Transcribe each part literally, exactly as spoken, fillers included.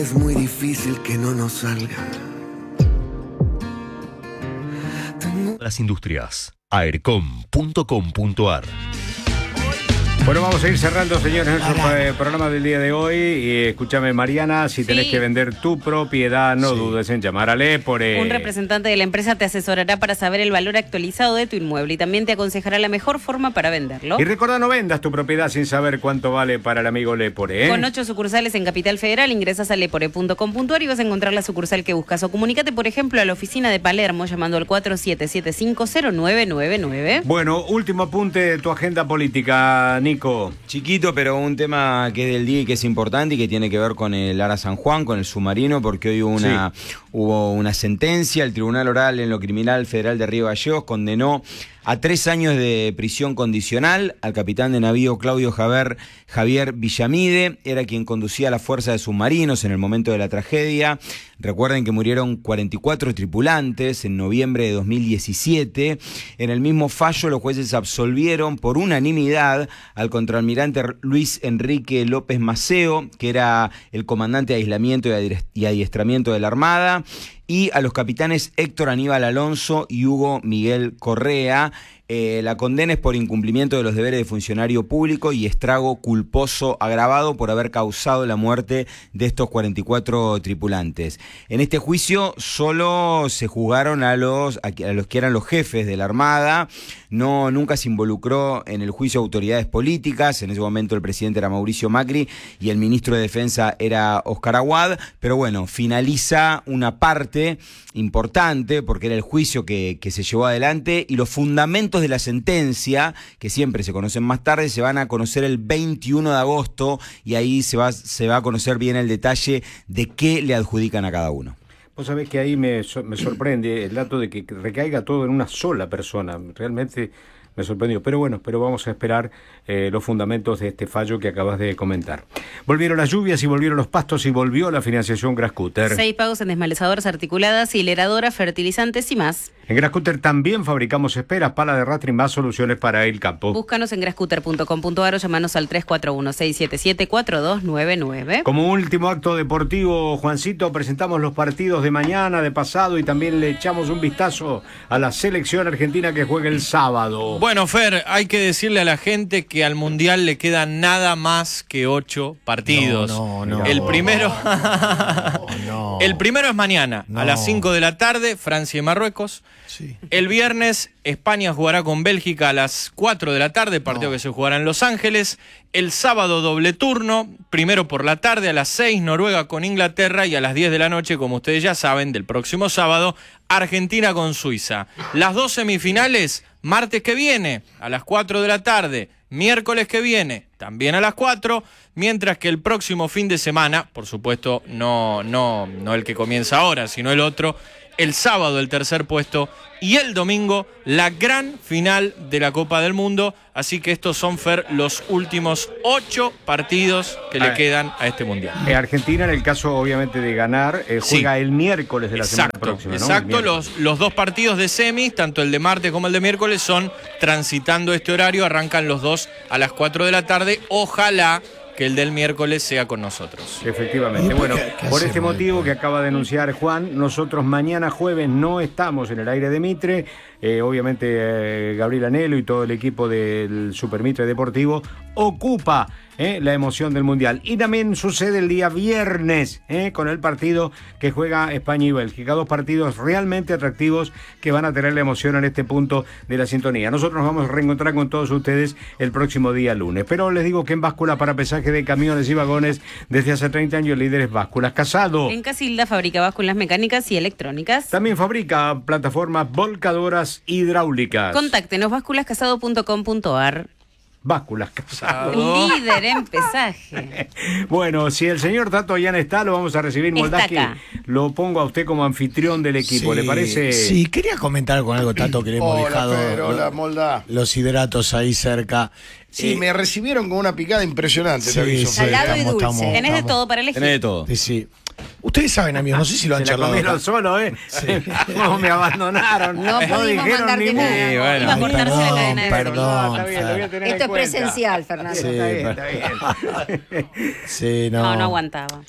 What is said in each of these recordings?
Es muy difícil que no nos salga. Tengo... Las industrias. aercom punto com punto ar. Bueno, vamos a ir cerrando, señores, nuestro eh, programa del día de hoy. Y escúchame, Mariana, si sí. tenés que vender tu propiedad, no sí. dudes en llamar a Lepore. Un representante de la empresa te asesorará para saber el valor actualizado de tu inmueble y también te aconsejará la mejor forma para venderlo. Y recuerda, no vendas tu propiedad sin saber cuánto vale para el amigo Lepore, ¿eh? Con ocho sucursales en Capital Federal, ingresas a lepore punto com punto ar y vas a encontrar la sucursal que buscas. O comunícate, por ejemplo, a la oficina de Palermo llamando al cuatro siete siete cinco cero nueve nueve nueve. Bueno, último apunte de tu agenda política, Nico. Chiquito, pero un tema que es del día y que es importante y que tiene que ver con el Ara San Juan, con el submarino, porque hoy hubo una, sí. hubo una sentencia. El Tribunal Oral en lo Criminal Federal de Río Gallegos condenó a tres años de prisión condicional al capitán de navío Claudio Javier, Javier Villamide. Era quien conducía la fuerza de submarinos en el momento de la tragedia. Recuerden que murieron cuarenta y cuatro tripulantes en noviembre de dos mil diecisiete. En el mismo fallo, los jueces absolvieron por unanimidad al contraalmirante Luis Enrique López Maceo, que era el comandante de aislamiento y adiestramiento de la Armada, y a los capitanes Héctor Aníbal Alonso y Hugo Miguel Correa. Eh, la condena es por incumplimiento de los deberes de funcionario público y estrago culposo agravado por haber causado la muerte de estos cuarenta y cuatro tripulantes. En este juicio solo se juzgaron a los, a los que eran los jefes de la Armada. No, nunca se involucró en el juicio autoridades políticas. En ese momento el presidente era Mauricio Macri y el ministro de Defensa era Oscar Aguad. Pero bueno, finaliza una parte importante porque era el juicio que, que se llevó adelante, y los fundamentos de la sentencia, que siempre se conocen más tarde, se van a conocer el veintiuno de agosto, y ahí se va, se va a conocer bien el detalle de qué le adjudican a cada uno. Vos sabés que ahí me, me sorprende el dato de que recaiga todo en una sola persona. Realmente me sorprendió. Pero bueno, pero vamos a esperar eh, los fundamentos de este fallo que acabas de comentar. Volvieron las lluvias y volvieron los pastos y volvió la financiación Grascutter. Seis pagos en desmalezadoras articuladas, hileradoras, fertilizantes y más. En Grascutter también fabricamos esperas, pala de rastre y más soluciones para el campo. Búscanos en grascutter punto com punto ar o llamanos al tres cuatro uno, seis siete siete, cuatro dos nueve nueve. Como último acto deportivo, Juancito, presentamos los partidos de mañana, de pasado, y también le echamos un vistazo a la selección argentina que juega el sábado. Bueno, Fer, hay que decirle a la gente que al Mundial le quedan nada más que ocho partidos. No, no, no. El primero, no, no. El primero es mañana, no. a las cinco de la tarde, Francia y Marruecos. Sí. El viernes, España jugará con Bélgica a las cuatro de la tarde, partido no. que se jugará en Los Ángeles. El sábado, doble turno, primero por la tarde a las seis, Noruega con Inglaterra, y a las diez de la noche, como ustedes ya saben, del próximo sábado, Argentina con Suiza. Las dos semifinales, martes que viene, a las cuatro de la tarde, miércoles que viene, también a las cuatro, mientras que el próximo fin de semana, por supuesto, no, no, no el que comienza ahora, sino el otro, el sábado el tercer puesto y el domingo la gran final de la Copa del Mundo. Así que estos son, Fer, los últimos ocho partidos que le quedan a este Mundial. Eh, Argentina, en el caso obviamente de ganar, eh, juega sí. el miércoles de la exacto, semana próxima, ¿no? Exacto, los, los dos partidos de semis, tanto el de martes como el de miércoles, son transitando este horario, arrancan los dos a las cuatro de la tarde. Ojalá que el del miércoles sea con nosotros. Efectivamente. Bueno, por este motivo que acaba de anunciar Juan, nosotros mañana jueves no estamos en el aire de Mitre. Eh, obviamente eh, Gabriel Anelo y todo el equipo del Super Mitre Deportivo ocupa eh, la emoción del Mundial. Y también sucede el día viernes eh, con el partido que juega España y Bélgica. Dos partidos realmente atractivos que van a tener la emoción en este punto de la sintonía. Nosotros nos vamos a reencontrar con todos ustedes el próximo día lunes. Pero les digo que en báscula para pesaje de camiones y vagones, desde hace treinta años, líderes Básculas Casado. En Casilda fabrica básculas mecánicas y electrónicas. También fabrica plataformas volcadoras hidráulicas. Contáctenos básculas casado punto com punto ar. Básculas Casado. Líder en pesaje. Bueno, si el señor Tato ya no está, lo vamos a recibir. Moldaski, lo pongo a usted como anfitrión del equipo, sí, ¿le parece? Sí, quería comentar con algo, Tato, que le hemos hola, dejado Fer, hola, Molda. Los hidratos ahí cerca. Sí, eh, me recibieron con una picada impresionante, sí, te aviso. Sí, salado y dulce. Estamos, Tenés estamos, de todo para elegir. Tenés de todo. Sí, sí. Ustedes saben, amigos, no sé si lo han Se charlado. Se la comieron solo, ¿eh? Sí. No, me abandonaron. No, no dijeron ni mu. Sí, bueno. Iba a cortarse Perdón, la cadena de perdón, no, está bien, lo voy a tener Esto en es presencial, Fernando. Sí, está bien, está bien. Sí, no. No, no aguantaba.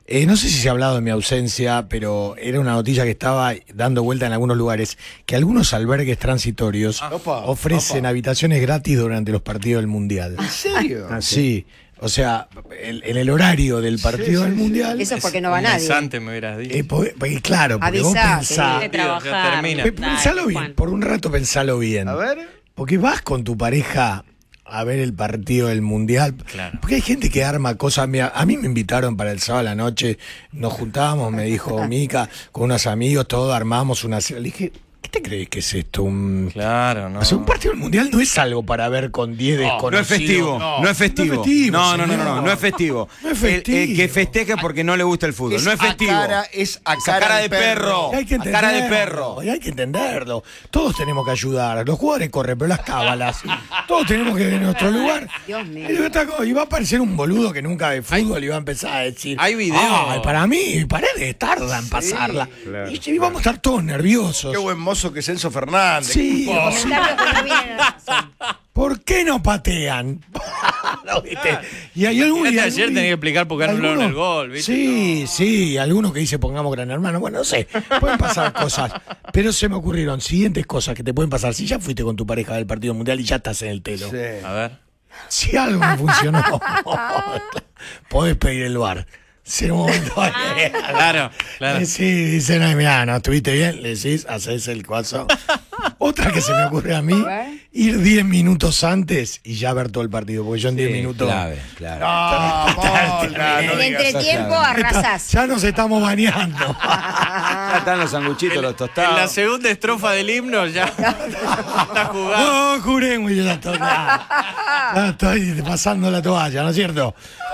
Eh, no sé si se ha hablado de mi ausencia, pero era una noticia que estaba dando vuelta en algunos lugares, que algunos albergues transitorios Opa, ofrecen opa. habitaciones gratis durante los partidos del Mundial. ¿En serio? Ah, Sí, o sea, el- en el horario del partido sí, del sí. Mundial... Eso es porque no va Un nadie. mes antes me hubieras dicho. eh, po- porque, claro, porque vos Avisá, pensás... De Tío, ya trabajar. termina. Pe- Dale, Pensalo bien, Juan. por un rato pensalo bien. A ver. Porque vas con tu pareja a ver el partido del Mundial. Claro. Porque hay gente que arma cosas. Mira, a mí me invitaron para el sábado a la noche, nos juntábamos, me dijo Mica, con unos amigos, todos armamos una... Le dije, ¿qué te crees que es esto? Un... Claro, no. O sea, un partido del Mundial no es algo para ver con diez desconocidos. No es festivo, no, es festivo. No es festivo, No, no, no, señor. no, no, no es festivo. No es El- El, festivo. que festeja porque no le gusta el fútbol. Es no es a festivo. cara- es a cara de de perro. perro. Y hay que A cara de entenderlo, perro. y hay que entenderlo. Todos tenemos que ayudar. Los jugadores corren, pero las cábalas. Todos tenemos que ir en nuestro lugar. Dios mío. Y otra cosa, y va a aparecer un boludo que nunca ve fútbol y va a empezar a decir. hay video. "Ay, para mí, Paredes tarda en pasarla. claro, y, y vamos a estar todos nerviosos. Qué buen mozo que es Enzo Fernández. Sí, Qué tipo. sí. Comentarios que no vienen a razón. ¿Por qué no patean? ¿No, viste? Y hay algún, Fíjate, y ayer algún- tenía que explicar por qué anularon algunos- el gol, ¿viste? Sí, sí, alguno que dice pongamos Gran Hermano. Bueno, no sé, pueden pasar cosas. Pero se me ocurrieron siguientes cosas que te pueden pasar. Si ya fuiste con tu pareja del partido mundial y ya estás en el telo. Sí. A ver. Si algo no funcionó, podés pedir el bar. Si en un momento Claro, claro. Eh, Sí, dicen, ay, mirá, no estuviste bien, le decís, haces el cuazo. Otra que se me ocurre a mí, ir diez minutos antes y ya ver todo el partido, porque yo en diez minutos. Clave, claro. No, Molda, no En digas entretiempo claro. arrasás. Ya nos estamos bañando. Ya están los sanguchitos, los En tostados. la segunda estrofa del himno ya está jugando. No, juremos, yo ya estoy, ya, ya estoy pasando la toalla, ¿no es cierto?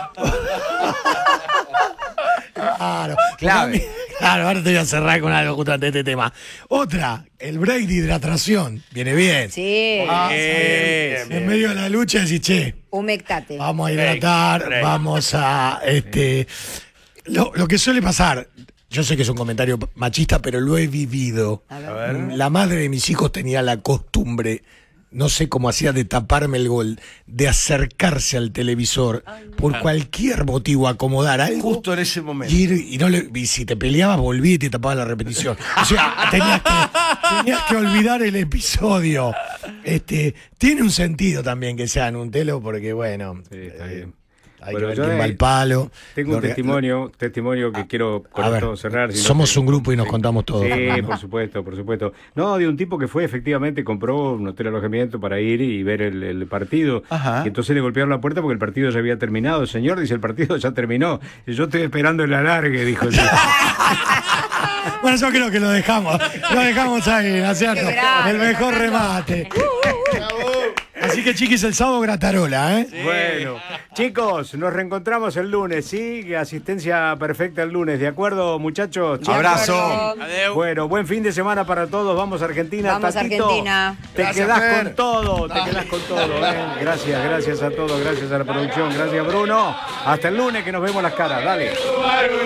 Claro, Clave. porque a mí- claro, ahora te voy a cerrar con algo justamente de este tema. Otra, el break de hidratación. Viene bien. Sí. Ah, Eh, sí. En medio de la lucha decís, che, Humectate. vamos a hidratar, vamos a este lo, lo que suele pasar, yo sé que es un comentario machista, pero lo he vivido. A ver. La madre de mis hijos tenía la costumbre, no sé cómo hacía de taparme el gol, de acercarse al televisor por cualquier motivo, acomodar algo. Justo en ese momento. Y, ir- y no le- y si te peleabas, volví y te tapaba la repetición. O sea, tenías que, tenías que olvidar el episodio. Este, tiene un sentido también que sea en un telo, porque bueno, Sí, está eh, bien. hay Bueno, que ver yo quién de- va al palo. Tengo Lo un re- testimonio, testimonio que quiero con a ver, esto cerrar. si no somos te- un grupo y nos sí. contamos todo. Sí, por supuesto, por supuesto. No, de un tipo que fue, efectivamente, compró un hotel alojamiento para ir y ver el, el partido. Ajá. Y entonces le golpearon la puerta porque el partido ya había terminado. Señor, dice, el partido ya terminó. Y yo estoy esperando el alargue, dijo el tipo. Bueno, yo creo que lo dejamos. Lo dejamos ahí, ¿no es cierto? Qué grande, El mejor Fernando. remate. Así que, chiquis, el sábado gratarola, ¿eh? Bueno, chicos, nos reencontramos el lunes, ¿sí? Asistencia perfecta el lunes, ¿de acuerdo, muchachos? De Abrazo. acuerdo. Adeu. Bueno, buen fin de semana para todos. Vamos a Argentina. Vamos a Tatito, Argentina. Te Gracias, quedás Fer. con todo, te quedás con todo. ¿eh? Gracias, gracias a todos, gracias a la producción, gracias Bruno. Hasta el lunes que nos vemos las caras. Dale.